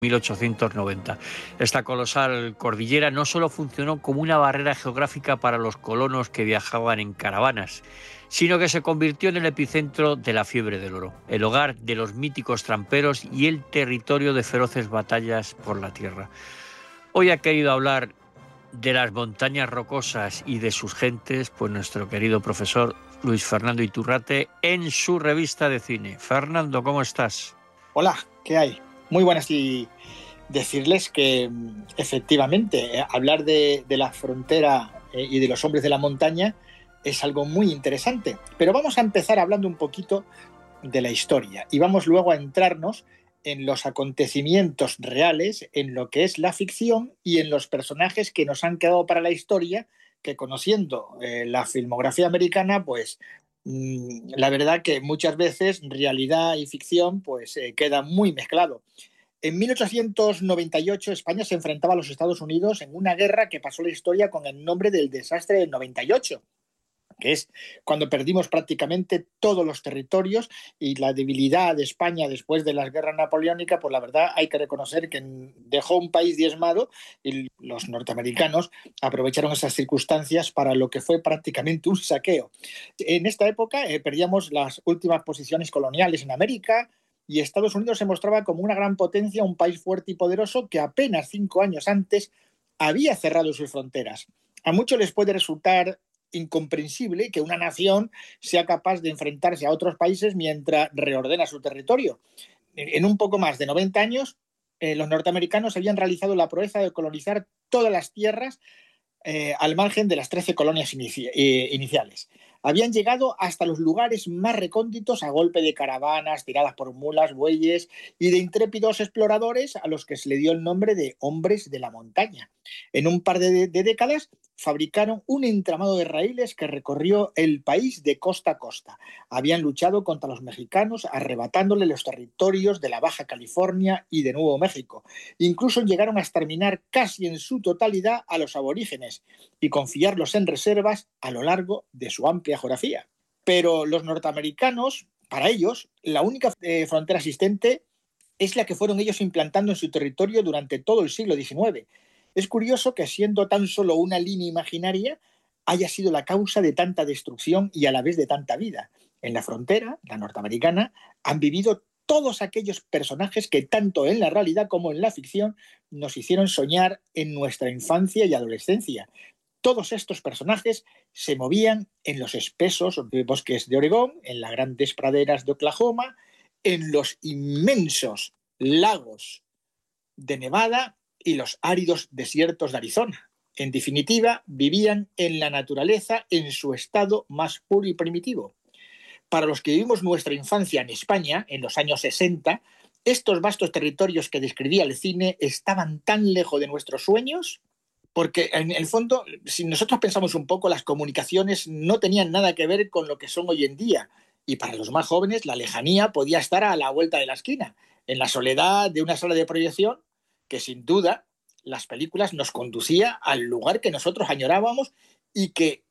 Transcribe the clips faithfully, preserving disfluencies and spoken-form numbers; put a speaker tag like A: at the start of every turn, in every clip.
A: mil ochocientos noventa. Esta colosal cordillera no solo funcionó como una barrera geográfica para los colonos que viajaban en caravanas, sino que se convirtió en el epicentro de la fiebre del oro, el hogar de los míticos tramperos y el territorio de feroces batallas por la tierra. Hoy ha querido hablar de las montañas rocosas y de sus gentes, pues nuestro querido profesor Luis Fernando Iturrate en su revista de cine. Fernando, ¿cómo estás?
B: Hola, ¿qué hay? Muy buenas, y decirles que efectivamente eh, hablar de, de la frontera eh, y de los hombres de la montaña es algo muy interesante. Pero vamos a empezar hablando un poquito de la historia y vamos luego a entrarnos en los acontecimientos reales, en lo que es la ficción y en los personajes que nos han quedado para la historia, que conociendo eh, la filmografía americana, pues mmm, la verdad que muchas veces realidad y ficción pues eh, queda muy mezclado. En mil ochocientos noventa y ocho España se enfrentaba a los Estados Unidos en una guerra que pasó la historia con el nombre del desastre del noventa y ocho, que es cuando perdimos prácticamente todos los territorios, y la debilidad de España después de las guerras napoleónicas, pues la verdad hay que reconocer que dejó un país diezmado, y los norteamericanos aprovecharon esas circunstancias para lo que fue prácticamente un saqueo. En esta época eh, perdíamos las últimas posiciones coloniales en América, y Estados Unidos se mostraba como una gran potencia, un país fuerte y poderoso que apenas cinco años antes había cerrado sus fronteras. A muchos les puede resultar incomprensible que una nación sea capaz de enfrentarse a otros países mientras reordena su territorio. En un poco más de noventa años, eh, los norteamericanos habían realizado la proeza de colonizar todas las tierras eh, al margen de las trece colonias inici eh, iniciales. Habían llegado hasta los lugares más recónditos a golpe de caravanas tiradas por mulas, bueyes y de intrépidos exploradores a los que se le dio el nombre de hombres de la montaña. En un par de, de décadas fabricaron un entramado de raíles que recorrió el país de costa a costa. Habían luchado contra los mexicanos, arrebatándole los territorios de la Baja California y de Nuevo México. Incluso llegaron a exterminar casi en su totalidad a los aborígenes y confiarlos en reservas a lo largo de su amplia geografía. Pero los norteamericanos, para ellos, la única eh, frontera existente es la que fueron ellos implantando en su territorio durante todo el siglo diecinueve. Es curioso que, siendo tan solo una línea imaginaria, haya sido la causa de tanta destrucción y a la vez de tanta vida. En la frontera, la norteamericana, han vivido todos aquellos personajes que tanto en la realidad como en la ficción nos hicieron soñar en nuestra infancia y adolescencia. Todos estos personajes se movían en los espesos bosques de Oregón, en las grandes praderas de Oklahoma, en los inmensos lagos de Nevada y los áridos desiertos de Arizona. En definitiva, vivían en la naturaleza en su estado más puro y primitivo. Para los que vivimos nuestra infancia en España, en los años sesenta, estos vastos territorios que describía el cine estaban tan lejos de nuestros sueños, porque en el fondo, si nosotros pensamos un poco, las comunicaciones no tenían nada que ver con lo que son hoy en día, y para los más jóvenes la lejanía podía estar a la vuelta de la esquina, en la soledad de una sala de proyección, que sin duda las películas nos conducía al lugar que nosotros añorábamos y que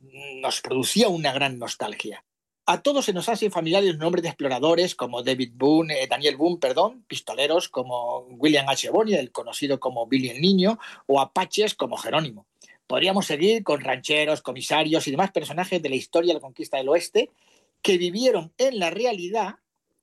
B: nos producía una gran nostalgia. A todos se nos hacen familiares nombres de exploradores como David Boone, eh, Daniel Boone, perdón, pistoleros como William H. Bonney, el conocido como Billy el Niño, o apaches como Jerónimo. Podríamos seguir con rancheros, comisarios y demás personajes de la historia de la conquista del oeste que vivieron en la realidad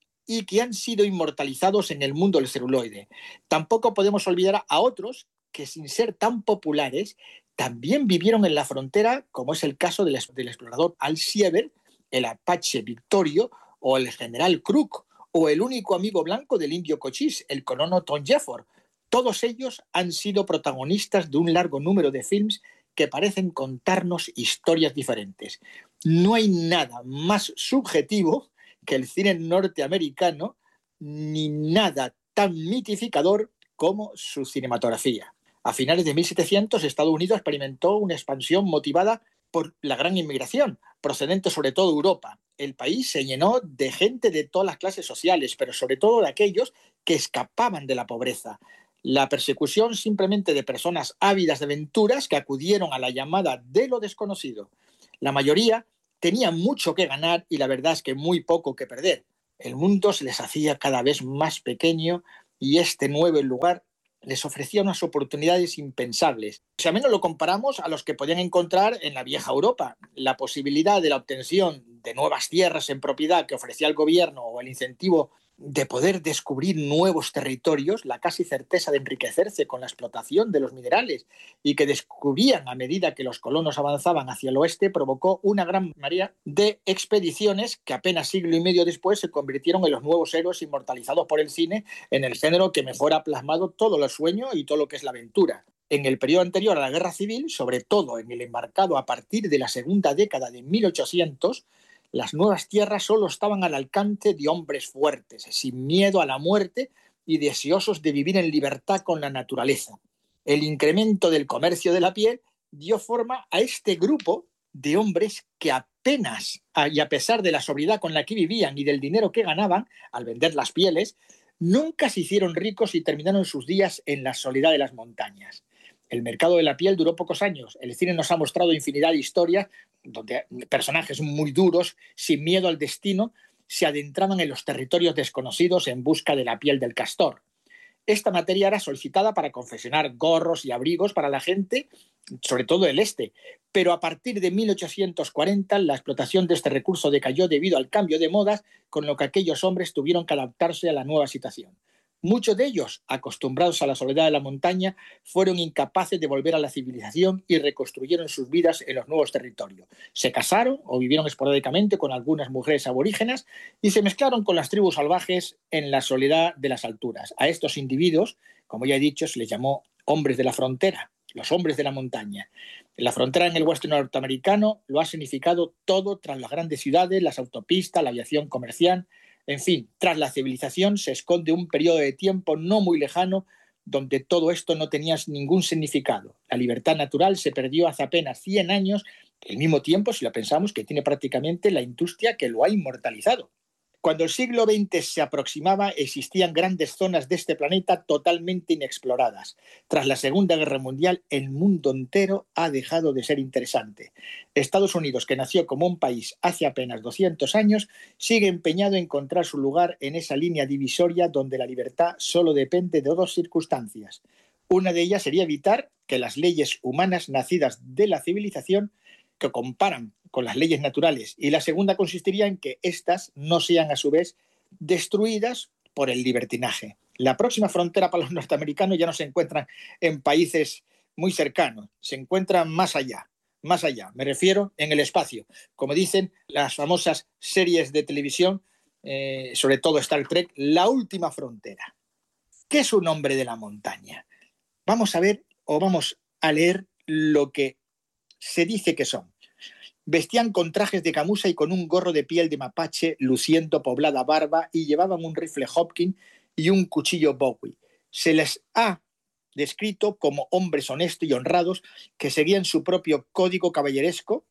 B: y que han sido inmortalizados en el mundo del celuloide. Tampoco podemos olvidar a otros que, sin ser tan populares, también vivieron en la frontera, como es el caso del, del explorador Al Siever, el apache Victorio, o el general Crook, o el único amigo blanco del indio Cochise, el colono Tom Jefford. Todos ellos han sido protagonistas de un largo número de films que parecen contarnos historias diferentes. No hay nada más subjetivo que el cine norteamericano, ni nada tan mitificador como su cinematografía. A finales de mil setecientos, Estados Unidos experimentó una expansión motivada por la gran inmigración, procedente sobre todo de Europa. El país se llenó de gente de todas las clases sociales, pero sobre todo de aquellos que escapaban de la pobreza. La persecución simplemente de personas ávidas de aventuras que acudieron a la llamada de lo desconocido. La mayoría tenía mucho que ganar y la verdad es que muy poco que perder. El mundo se les hacía cada vez más pequeño y este nuevo lugar les ofrecía unas oportunidades impensables. Si al menos lo comparamos a los que podían encontrar en la vieja Europa, la posibilidad de la obtención de nuevas tierras en propiedad que ofrecía el gobierno o el incentivo de poder descubrir nuevos territorios, la casi certeza de enriquecerse con la explotación de los minerales y que descubrían a medida que los colonos avanzaban hacia el oeste, provocó una gran marea de expediciones que apenas siglo y medio después se convirtieron en los nuevos héroes inmortalizados por el cine en el género que mejor ha plasmado todo lo sueño y todo lo que es la aventura. En el periodo anterior a la Guerra Civil, sobre todo en el embarcado a partir de la segunda década de mil ochocientos, las nuevas tierras solo estaban al alcance de hombres fuertes, sin miedo a la muerte y deseosos de vivir en libertad con la naturaleza. El incremento del comercio de la piel dio forma a este grupo de hombres que apenas, y a pesar de la sobriedad con la que vivían y del dinero que ganaban al vender las pieles, nunca se hicieron ricos y terminaron sus días en la soledad de las montañas. El mercado de la piel duró pocos años. El cine nos ha mostrado infinidad de historias donde personajes muy duros, sin miedo al destino, se adentraban en los territorios desconocidos en busca de la piel del castor. Esta materia era solicitada para confeccionar gorros y abrigos para la gente, sobre todo del este, pero a partir de mil ochocientos cuarenta la explotación de este recurso decayó debido al cambio de modas, con lo que aquellos hombres tuvieron que adaptarse a la nueva situación. Muchos de ellos, acostumbrados a la soledad de la montaña, fueron incapaces de volver a la civilización y reconstruyeron sus vidas en los nuevos territorios. Se casaron o vivieron esporádicamente con algunas mujeres aborígenas y se mezclaron con las tribus salvajes en la soledad de las alturas. A estos individuos, como ya he dicho, se les llamó hombres de la frontera, los hombres de la montaña. La frontera en el oeste norteamericano lo ha significado todo tras las grandes ciudades, las autopistas, la aviación comercial. En fin, tras la civilización se esconde un periodo de tiempo no muy lejano donde todo esto no tenía ningún significado. La libertad natural se perdió hace apenas cien años, al mismo tiempo, si lo pensamos, que tiene prácticamente la industria que lo ha inmortalizado. Cuando el siglo veinte se aproximaba, existían grandes zonas de este planeta totalmente inexploradas. Tras la Segunda Guerra Mundial, el mundo entero ha dejado de ser interesante. Estados Unidos, que nació como un país hace apenas doscientos años, sigue empeñado en encontrar su lugar en esa línea divisoria donde la libertad solo depende de dos circunstancias. Una de ellas sería evitar que las leyes humanas nacidas de la civilización que comparan con las leyes naturales, y la segunda consistiría en que éstas no sean a su vez destruidas por el libertinaje. La próxima frontera para los norteamericanos ya no se encuentra en países muy cercanos, se encuentra más allá, más allá, me refiero en el espacio, como dicen las famosas series de televisión, eh, sobre todo Star Trek, la última frontera. ¿Qué es un hombre de la montaña? Vamos a ver o vamos a leer lo que se dice que son. Vestían con trajes de camusa y con un gorro de piel de mapache, luciendo poblada barba, y llevaban un rifle Hopkins y un cuchillo Bowie. Se les ha descrito como hombres honestos y honrados que seguían su propio código caballeresco,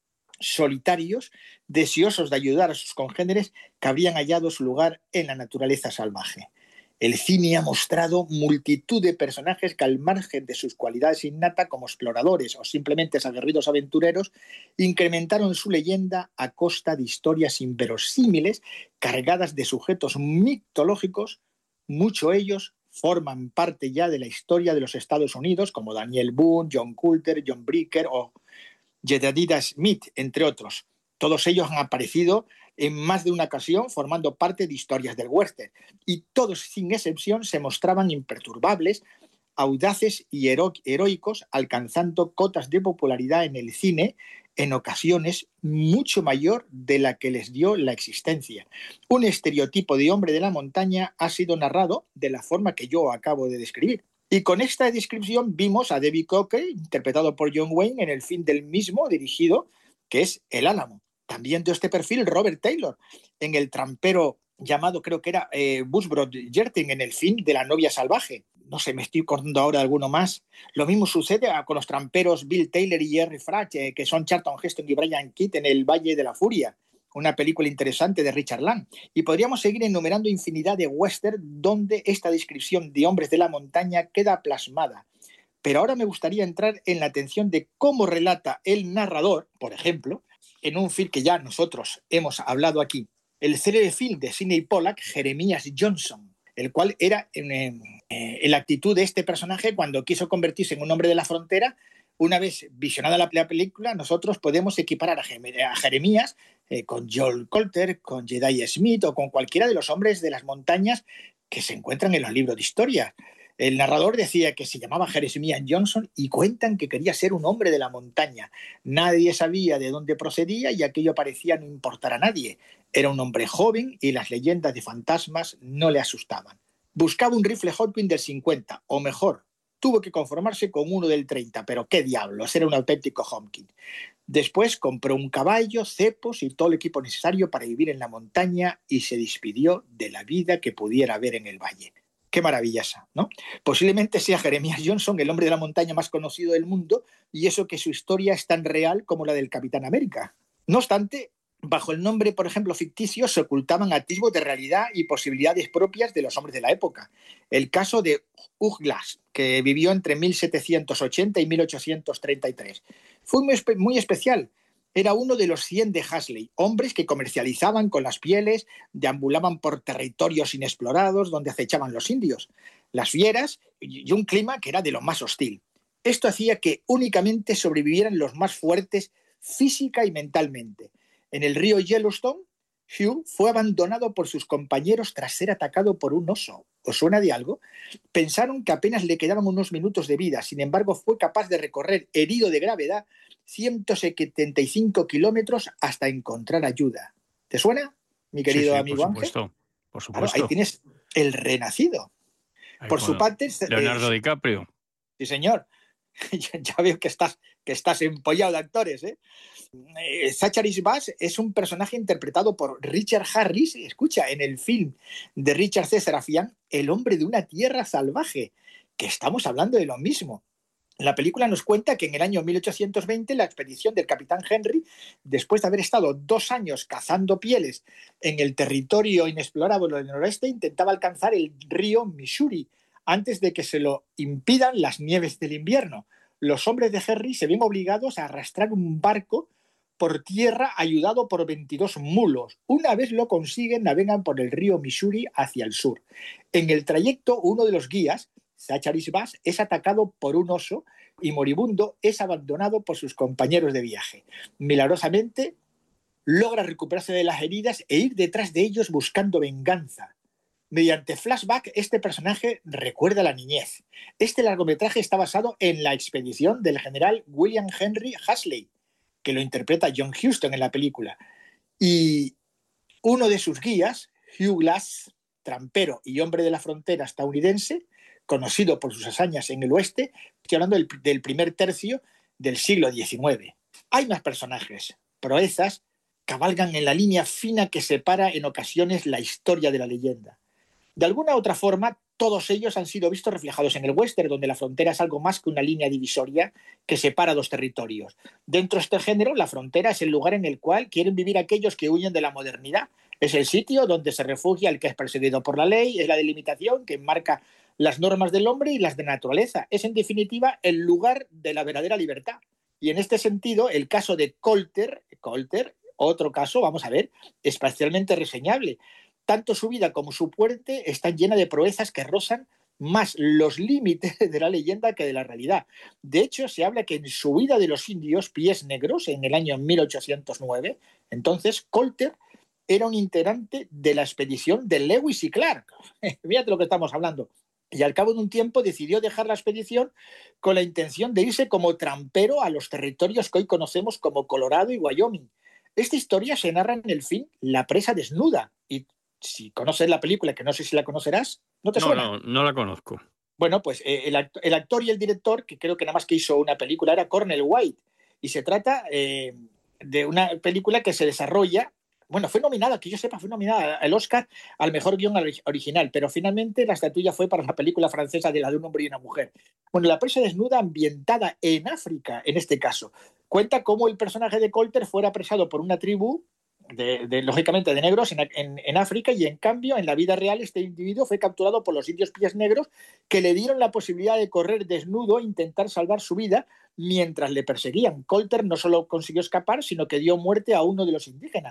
B: solitarios, deseosos de ayudar a sus congéneres que habrían hallado su lugar en la naturaleza salvaje. El cine ha mostrado multitud de personajes que, al margen de sus cualidades innatas como exploradores o simplemente aguerridos aventureros, incrementaron su leyenda a costa de historias inverosímiles cargadas de sujetos mitológicos. Muchos de ellos forman parte ya de la historia de los Estados Unidos, como Daniel Boone, John Coulter, John Bricker o Jedediah Smith, entre otros. Todos ellos han aparecido en más de una ocasión formando parte de historias del western, y todos sin excepción se mostraban imperturbables, audaces y hero- heroicos, alcanzando cotas de popularidad en el cine en ocasiones mucho mayor de la que les dio la existencia. Un estereotipo de hombre de la montaña ha sido narrado de la forma que yo acabo de describir. Y con esta descripción vimos a David Cocker, interpretado por John Wayne, en el film del mismo dirigido, que es El Álamo. También de este perfil Robert Taylor, en el trampero llamado, creo que era eh, Busbrook Yerting, en el film de La novia salvaje. No sé, me estoy acordando ahora de alguno más. Lo mismo sucede con los tramperos Bill Taylor y Jerry Frach, eh, que son Charlton Heston y Brian Kidd en El Valle de la Furia, una película interesante de Richard Lang. Y podríamos seguir enumerando infinidad de western donde esta descripción de hombres de la montaña queda plasmada. Pero ahora me gustaría entrar en la atención de cómo relata el narrador, por ejemplo, en un film que ya nosotros hemos hablado aquí, el célebre film de Sidney Pollack, Jeremías Johnson. el cual era en, en, en la actitud de este personaje cuando quiso convertirse en un hombre de la frontera. Una vez visionada la, la película, nosotros podemos equiparar a, a Jeremías eh, con Joel Coulter, con Jedi Smith o con cualquiera de los hombres de las montañas que se encuentran en los libros de historia. El narrador decía que se llamaba Jeremiah Johnson y cuentan que quería ser un hombre de la montaña. Nadie sabía de dónde procedía y aquello parecía no importar a nadie. Era un hombre joven y las leyendas de fantasmas no le asustaban. Buscaba un rifle Hawkins del cincuenta, o mejor, tuvo que conformarse con uno del treinta, pero qué diablos, era un auténtico Hawkins. Después compró un caballo, cepos y todo el equipo necesario para vivir en la montaña y se despidió de la vida que pudiera haber en el valle. Qué maravillosa, ¿no? Posiblemente sea Jeremiah Johnson el hombre de la montaña más conocido del mundo, y eso que su historia es tan real como la del Capitán América. No obstante, bajo el nombre, por ejemplo, ficticio, se ocultaban atisbos de realidad y posibilidades propias de los hombres de la época. El caso de Hugh Glass, que vivió entre mil setecientos ochenta y mil ochocientos treinta y tres. Fue muy, espe- muy especial. Era uno de los cien de Hasley, hombres que comercializaban con las pieles, deambulaban por territorios inexplorados donde acechaban los indios, las fieras y un clima que era de lo más hostil. Esto hacía que únicamente sobrevivieran los más fuertes física y mentalmente. En el río Yellowstone, Hugh fue abandonado por sus compañeros tras ser atacado por un oso. ¿Os suena de algo? Pensaron que apenas le quedaban unos minutos de vida, sin embargo fue capaz de recorrer, herido de gravedad, ciento setenta y cinco kilómetros hasta encontrar ayuda. ¿Te suena, mi
A: Sí,
B: querido
A: sí, por
B: amigo Ángel?
A: supuesto, por
B: Claro, ahí
A: supuesto.
B: tienes el renacido.
A: Ahí
B: Por su
A: con
B: parte,
A: Leonardo
B: eh,
A: DiCaprio.
B: sí señor, ya veo que estás, que estás empollado de actores, ¿eh? Eh, Zacharis Bass es un personaje interpretado por Richard Harris, escucha, en el film de Richard C. Serafian, El hombre de una tierra salvaje, que estamos hablando de lo mismo. La película nos cuenta que en el año mil ochocientos veinte la expedición del capitán Henry, después de haber estado dos años cazando pieles en el territorio inexplorable del noroeste, intentaba alcanzar el río Missouri antes de que se lo impidan las nieves del invierno. Los hombres de Henry se ven obligados a arrastrar un barco por tierra ayudado por veintidós mulos. Una vez lo consiguen, navegan por el río Missouri hacia el sur. En el trayecto, uno de los guías, Zacharis Bass, es atacado por un oso y moribundo es abandonado por sus compañeros de viaje. Milagrosamente logra recuperarse de las heridas e ir detrás de ellos buscando venganza. Mediante flashback, este personaje recuerda la niñez. Este largometraje está basado en la expedición del general William Henry Hasley, que lo interpreta John Huston en la película. Y uno de sus guías, Hugh Glass, trampero y hombre de la frontera estadounidense, conocido por sus hazañas en el oeste, estoy hablando del, del primer tercio del siglo diecinueve. Hay más personajes, proezas, cabalgan en la línea fina que separa en ocasiones la historia de la leyenda. De alguna u otra forma, todos ellos han sido vistos reflejados en el western, donde la frontera es algo más que una línea divisoria que separa dos territorios. Dentro de este género, la frontera es el lugar en el cual quieren vivir aquellos que huyen de la modernidad. Es el sitio donde se refugia el que es perseguido por la ley, es la delimitación que marca las normas del hombre y las de la naturaleza. Es, en definitiva, el lugar de la verdadera libertad. Y en este sentido, el caso de Coulter, Coulter, otro caso, vamos a ver, especialmente reseñable. Tanto su vida como su muerte están llenas de proezas que rozan más los límites de la leyenda que de la realidad. De hecho, se habla que en su huida de los indios Pies Negros, en el año mil ochocientos nueve, entonces Coulter era un integrante de la expedición de Lewis y Clark. Fíjate lo que estamos hablando. Y al cabo de un tiempo decidió dejar la expedición con la intención de irse como trampero a los territorios que hoy conocemos como Colorado y Wyoming. Esta historia se narra en el film La presa desnuda. Y si conoces la película, que no sé si la conocerás, ¿no te
A: No,
B: suena?
A: no, no la conozco.
B: Bueno, pues eh, el, act el actor y el director, que creo que nada más que hizo una película, era Cornel White. Y se trata eh, de una película que se desarrolla, bueno, fue nominada, que yo sepa, fue nominada al Oscar al mejor guión original, pero finalmente la estatuilla fue para la película francesa de la de un hombre y una mujer. Bueno, La presa desnuda, ambientada en África, en este caso, cuenta cómo el personaje de Coulter fuera apresado por una tribu De, de, lógicamente de negros en, en, en África, y en cambio en la vida real este individuo fue capturado por los indios Pies Negros, que le dieron la posibilidad de correr desnudo e intentar salvar su vida mientras le perseguían. Coulter no solo consiguió escapar, sino que dio muerte a uno de los indígenas.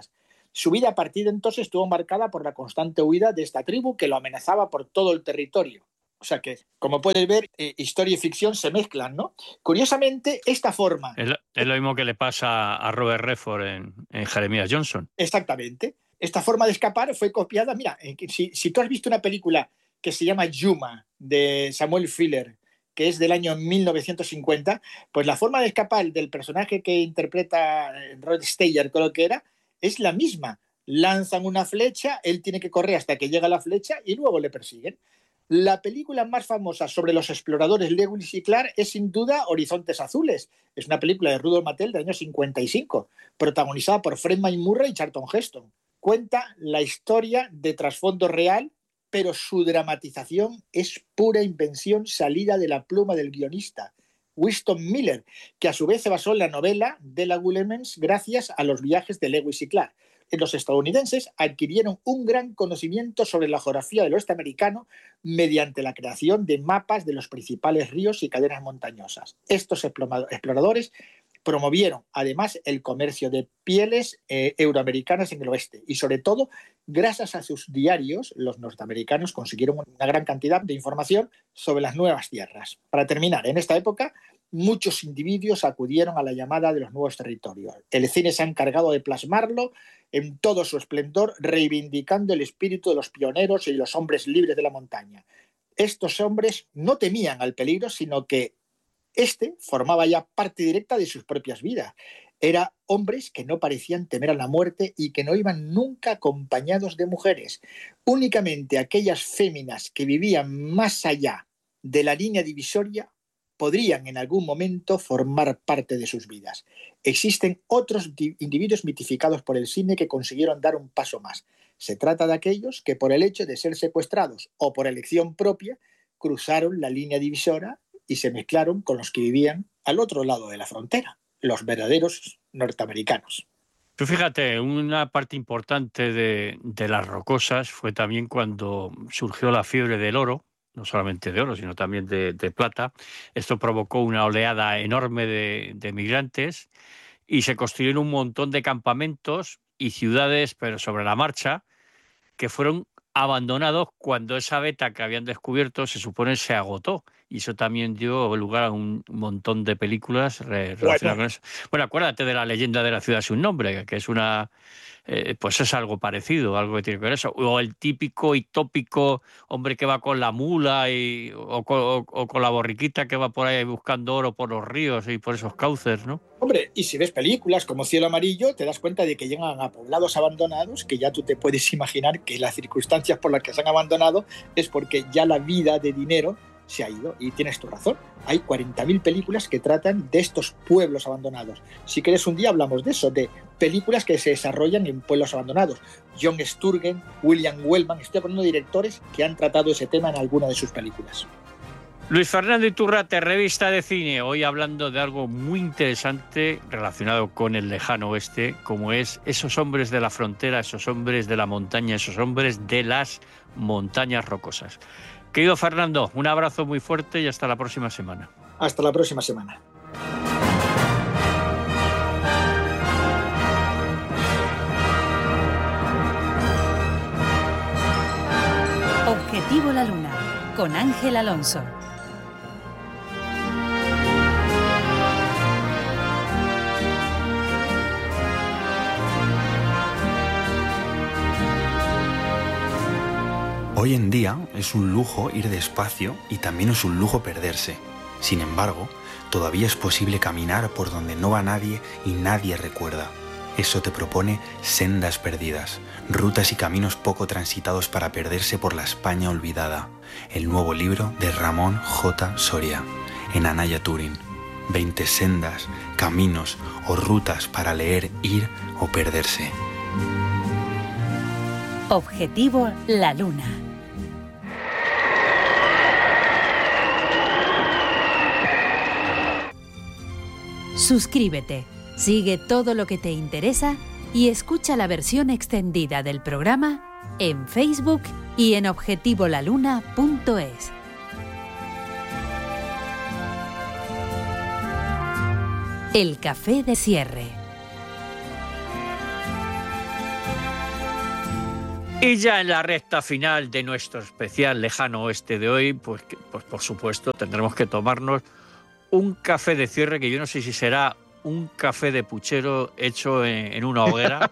B: Su vida a partir de entonces estuvo marcada por la constante huida de esta tribu que lo amenazaba por todo el territorio. O sea que, como puedes ver, eh, historia y ficción se mezclan, ¿no? Curiosamente, esta forma...
A: Es, es lo mismo que le pasa a Robert Redford en, en Jeremiah Johnson.
B: Exactamente. Esta forma de escapar fue copiada... Mira, si, si tú has visto una película que se llama Yuma, de Samuel Fuller, que es del año mil novecientos cincuenta, pues la forma de escapar del personaje que interpreta Rod Steiger, creo que era, es la misma. Lanzan una flecha, él tiene que correr hasta que llega a la flecha y luego le persiguen. La película más famosa sobre los exploradores Lewis y Clark es sin duda Horizontes Azules. Es una película de Rudolph Mattel del año cincuenta y cinco, protagonizada por Fred Murray y Charlton Heston. Cuenta la historia de trasfondo real, pero su dramatización es pura invención salida de la pluma del guionista Winston Miller, que a su vez se basó en la novela de la Willemens gracias a los viajes de Lewis y Clark. Los estadounidenses adquirieron un gran conocimiento sobre la geografía del oeste americano mediante la creación de mapas de los principales ríos y cadenas montañosas. Estos exploradores promovieron además el comercio de pieles eh, euroamericanas en el oeste y sobre todo, gracias a sus diarios, los norteamericanos consiguieron una gran cantidad de información sobre las nuevas tierras. Para terminar, en esta época, muchos individuos acudieron a la llamada de los nuevos territorios. El cine se ha encargado de plasmarlo en todo su esplendor, reivindicando el espíritu de los pioneros y de los hombres libres de la montaña. Estos hombres no temían al peligro, sino que este formaba ya parte directa de sus propias vidas. Eran hombres que no parecían temer a la muerte y que no iban nunca acompañados de mujeres. Únicamente aquellas féminas que vivían más allá de la línea divisoria podrían en algún momento formar parte de sus vidas. Existen otros individuos mitificados por el cine que consiguieron dar un paso más. Se trata de aquellos que por el hecho de ser secuestrados o por elección propia cruzaron la línea divisora y se mezclaron con los que vivían al otro lado de la frontera, los verdaderos norteamericanos.
A: Tú fíjate, una parte importante de, de Las Rocosas fue también cuando surgió la fiebre del oro, no solamente de oro, sino también de, de plata. Esto provocó una oleada enorme de, de migrantes y se construyeron un montón de campamentos y ciudades, pero sobre la marcha, que fueron abandonados cuando esa veta que habían descubierto se supone se agotó. Y eso también dio lugar a un montón de películas relacionadas bueno. con eso. Bueno, acuérdate de La leyenda de la ciudad sin nombre, que es una... Eh, pues es algo parecido, algo que tiene que ver eso. O el típico y tópico hombre que va con la mula y, o, o, o con la borriquita que va por ahí buscando oro por los ríos y por esos cauces, ¿no?
B: Hombre, y si ves películas como Cielo Amarillo, te das cuenta de que llegan a poblados abandonados, que ya tú te puedes imaginar que las circunstancias por las que se han abandonado es porque ya la vida de dinero se ha ido. Y tienes tu razón. Hay cuarenta mil películas que tratan de estos pueblos abandonados. Si quieres un día hablamos de eso, de películas que se desarrollan en pueblos abandonados. John Sturges, William Wellman, estoy poniendo directores que han tratado ese tema en alguna de sus películas.
A: Luis Fernando Iturrate, Revista de Cine, hoy hablando de algo muy interesante relacionado con el lejano oeste, como es esos hombres de la frontera, esos hombres de la montaña, esos hombres de las montañas rocosas. Querido Fernando, un abrazo muy fuerte y hasta la próxima semana.
B: Hasta la próxima semana.
C: Objetivo La Luna, con Ángel Alonso.
D: Hoy en día es un lujo ir despacio y también es un lujo perderse. Sin embargo, todavía es posible caminar por donde no va nadie y nadie recuerda. Eso te propone Sendas Perdidas, rutas y caminos poco transitados para perderse por la España olvidada. El nuevo libro de Ramón J. Soria, en Anaya Turing. veinte sendas, caminos o rutas para leer, ir o perderse.
C: Objetivo La Luna. Suscríbete, sigue todo lo que te interesa y escucha la versión extendida del programa en Facebook y en objetivo la luna punto es. El café de cierre.
A: Y ya en la recta final de nuestro especial Lejano Oeste de hoy, pues, pues por supuesto tendremos que tomarnos un café de cierre, que yo no sé si será un café de puchero hecho en, en una hoguera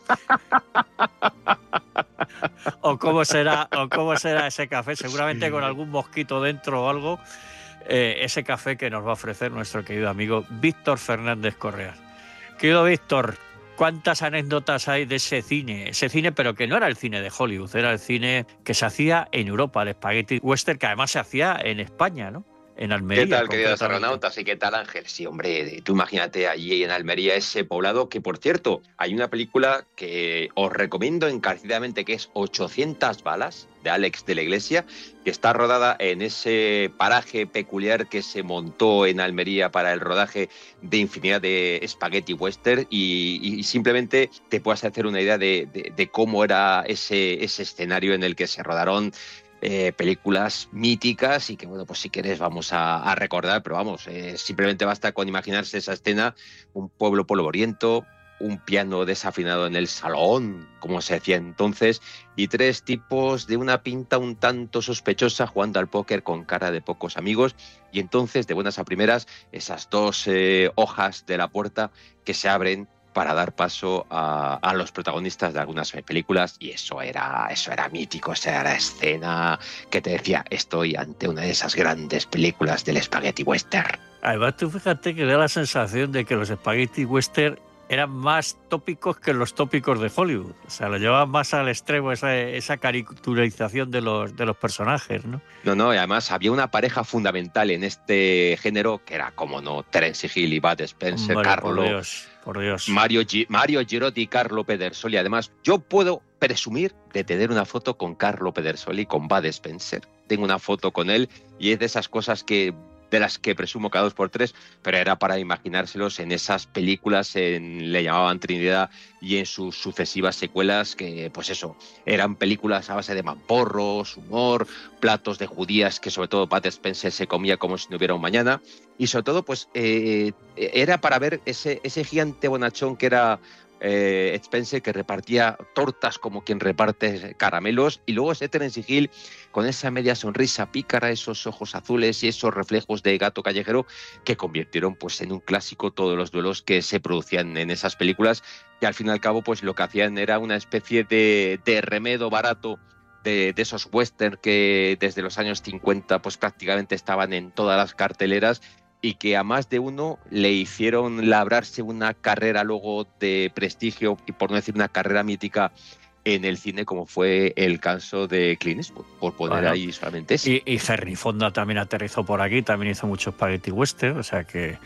A: o cómo será o cómo será ese café, seguramente con algún mosquito dentro o algo, eh, ese café que nos va a ofrecer nuestro querido amigo Víctor Fernández Correas. Querido Víctor, ¿cuántas anécdotas hay de ese cine? Ese cine, pero que no era el cine de Hollywood, era el cine que se hacía en Europa, el spaghetti western, que además se hacía en España, ¿no? En Almería.
E: ¿Qué tal, queridos astronautas? ¿Y qué tal, Ángel? Sí, hombre, tú imagínate allí en Almería, ese poblado, que por cierto, hay una película que os recomiendo encarecidamente, que es ochocientas balas, de Alex de la Iglesia, que está rodada en ese paraje peculiar que se montó en Almería para el rodaje de infinidad de spaghetti western, y, y simplemente te puedas hacer una idea de, de, de cómo era ese, ese escenario en el que se rodaron Eh, películas míticas, y que, bueno, pues si quieres vamos a, a recordar, pero vamos, eh, simplemente basta con imaginarse esa escena: un pueblo polvoriento, un piano desafinado en el salón, como se decía entonces, y tres tipos de una pinta un tanto sospechosa jugando al póker con cara de pocos amigos, y entonces, de buenas a primeras, esas dos eh, hojas de la puerta que se abren para dar paso a, a los protagonistas de algunas películas, y eso era, eso era mítico, esa era escena que te decía: estoy ante una de esas grandes películas del spaghetti western.
A: Además, tú fíjate que da la sensación de que los spaghetti western eran más tópicos que los tópicos de Hollywood. O sea, lo llevaban más al extremo, esa, esa caricaturización de los, de los personajes, ¿no?
E: No, no, y además había una pareja fundamental en este género, que era, como no, Terence Hill y Bud Spencer,
A: Hombre,
E: Carlo,
A: por Dios, por Dios.
E: Mario, Gi- Mario Girotti y Carlo Pedersoli. Además, yo puedo presumir de tener una foto con Carlo Pedersoli y con Bud Spencer. Tengo una foto con él, y es de esas cosas que de las que presumo cada dos por tres, pero era para imaginárselos en esas películas, en Le llamaban Trinidad, y en sus sucesivas secuelas, que, pues eso, eran películas a base de mamporros, humor, platos de judías que sobre todo Bud Spencer se comía como si no hubiera un mañana, y sobre todo, pues eh, era para ver ese, ese gigante bonachón que era Eh, Spencer, que repartía tortas como quien reparte caramelos, y luego ese Terence Hill con esa media sonrisa pícara, esos ojos azules y esos reflejos de gato callejero, que convirtieron pues en un clásico todos los duelos que se producían en esas películas, que al fin y al cabo pues lo que hacían era una especie de, de remedo barato de, de esos western que desde los años cincuenta pues prácticamente estaban en todas las carteleras, y que a más de uno le hicieron labrarse una carrera luego de prestigio, y por no decir una carrera mítica, en el cine, como fue el caso de Clint Eastwood, por poner bueno, ahí solamente eso.
A: Y, y Henry Fonda también aterrizó por aquí, también hizo mucho spaghetti western, o sea que...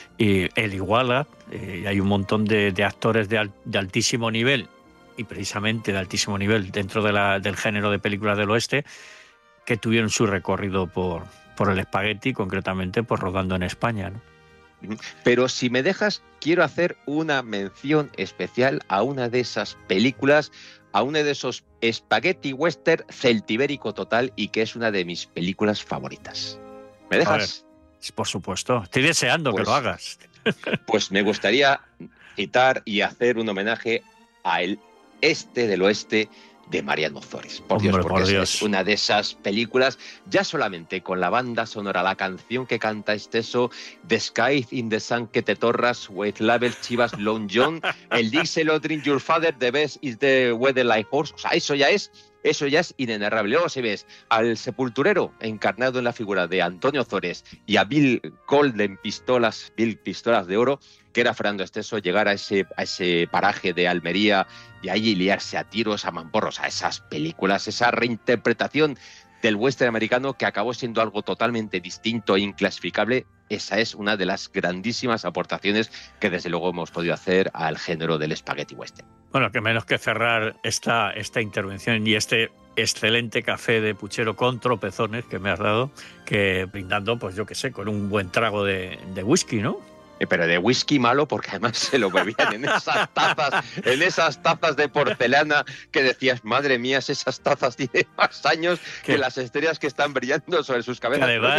A: Y el Iguala, eh, hay un montón de, de actores de, al, de altísimo nivel, y precisamente de altísimo nivel dentro de la, del género de películas del oeste, que tuvieron su recorrido por... por el espagueti, concretamente, pues rodando en España, ¿no?
E: Pero si me dejas, quiero hacer una mención especial a una de esas películas, a uno de esos spaghetti western celtibérico total, y que es una de mis películas favoritas. ¿Me dejas?
A: Ver, por supuesto, estoy deseando pues, que lo hagas.
E: Pues me gustaría citar y hacer un homenaje a El Este del Oeste, de Mariano Ozores. Por Hombre, Dios, porque por Dios. Es una de esas películas, ya solamente con la banda sonora, la canción que canta Esteso, The Sky in the Sun que te torras, with label Chivas Long John, el Díselo Drink Your Father, The Best is the Weather Like Horse. O sea, eso ya es, eso ya es inenarrable. Luego si ves al sepulturero encarnado en la figura de Antonio Ozores y a Bill Golden Pistolas, Bill Pistolas de Oro, que era Fernando Esteso, llegar a ese, a ese paraje de Almería y allí liarse a tiros, a mamporros, a esas películas, esa reinterpretación del western americano que acabó siendo algo totalmente distinto e inclasificable. Esa es una de las grandísimas aportaciones que desde luego hemos podido hacer al género del spaghetti western.
A: Bueno, que menos que cerrar esta, esta intervención y este excelente café de puchero con tropezones que me has dado, que brindando, pues yo qué sé, con un buen trago de, de whisky, ¿no?
E: Pero de whisky malo, porque además se lo bebían en esas tazas, en esas tazas de porcelana que decías, madre mía, esas tazas tienen más años ¿Qué? que las estrellas que están brillando sobre sus cabezas.
A: Que además,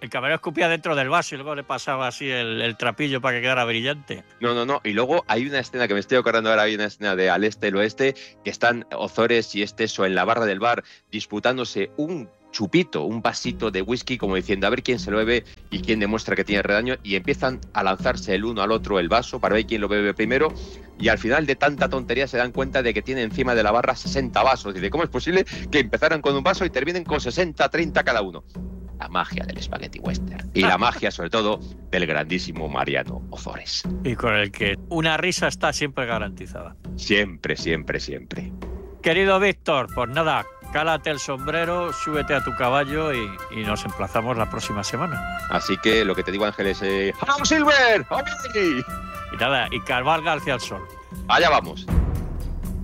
A: El camarero escupía dentro del vaso y luego le pasaba así el, el trapillo para que quedara brillante.
E: No, no, no. Y luego hay una escena que me estoy acordando ahora, hay una escena de Al Este, el Oeste, que están Ozores y Esteso en la barra del bar disputándose un chupito, un vasito de whisky, como diciendo a ver quién se lo bebe y quién demuestra que tiene redaño, y empiezan a lanzarse el uno al otro el vaso para ver quién lo bebe primero, y al final de tanta tontería se dan cuenta de que tiene encima de la barra sesenta vasos. Dice, ¿cómo es posible que empezaran con un vaso y terminen con sesenta, treinta cada uno? La magia del Spaghetti Western y la magia sobre todo del grandísimo Mariano Ozores.
A: Y con el que una risa está siempre garantizada.
E: Siempre, siempre, siempre.
A: Querido Víctor, pues nada, cálate el sombrero, súbete a tu caballo y, y nos emplazamos la próxima semana.
E: Así que lo que te digo, Ángel, es eh, ¡Hello, Silver! ¡Hombre!
A: Y nada, y cabalga hacia el sol.
E: Allá vamos.